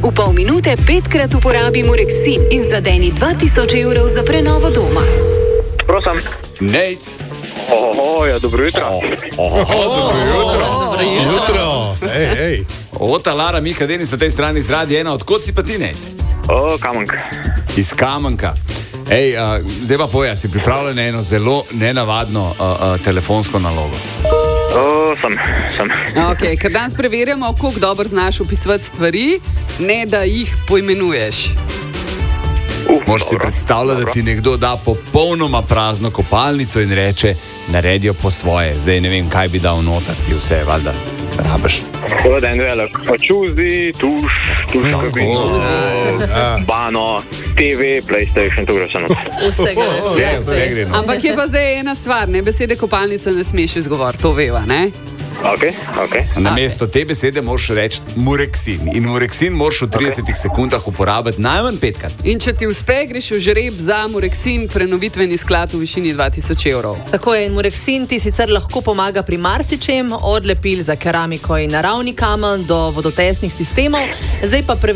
V pol minute 5-krat uporabi Murexin in zadeni 2000 evrov za prenovo doma. Prosim. Nejc. Ja, dobro jutro. Dobro jutro. Ej. Ota Lara, Mika, Denis na tej strani z Radia 1. Odkot si pa ti, Nejc? Kamenka. Iz Kamenka. Ej, zdaj pa poja, si pripravljen na eno zelo nenavadno telefonsko nalogo. Sem. Okay, ker danes preverjamo, koliko dobro znaš opisovati stvari, ne da jih poimenuješ. Moraš si predstavljati, da ti nekdo da popolnoma prazno kopalnico in reče, naredijo po svoje. Zdaj ne vem, kaj bi dal noter, ti vse, valjda, rabiš. Da en velik. Čuzi, tuš kabino, bano, TV, PlayStation, to gre samo. Vse gre. Ampak je pa zdaj ena stvar, ne? Besede kopalnica ne smeš izgovoriti, to veva, ne? Okay. Na mesto te besede moraš reči Murexin. In Murexin moraš v 30 sekundah uporabiti najmanj 5-krat. In če ti uspe, greš v žreb za Murexin prenovitveni sklad v višini 2000 evrov. Tako je, in Murexin ti sicer lahko pomaga pri marsičem, od lepil za keramiko in naravni kamen do vodotesnih sistemov. Zdaj pa